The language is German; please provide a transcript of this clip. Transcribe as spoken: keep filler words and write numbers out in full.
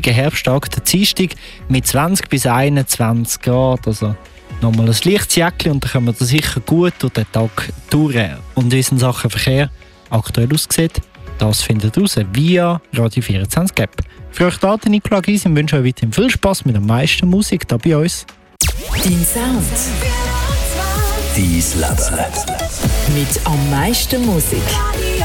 Herbsttag, der Dienstag, mit zwanzig bis einundzwanzig Grad. Also nochmal ein leichtes Jäckchen und dann können wir da sicher gut durch den Tag durch. Und wie es in Sachen Verkehr aktuell aussieht, das findet ihr raus via Radio vierundzwanzig App. Für euch da, Nicola Gysi, und wünsche euch weiterhin viel Spass mit der meisten Musik hier bei uns. Dein Sound. Dein Leben. Mit am meisten Musik.